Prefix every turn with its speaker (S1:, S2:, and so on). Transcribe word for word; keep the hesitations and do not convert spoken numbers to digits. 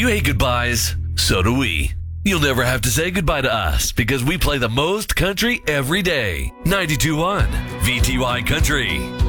S1: You hate goodbyes. So do we. You'll never have to say goodbye to us because we play the most country every day. ninety-two point one V T Y Country.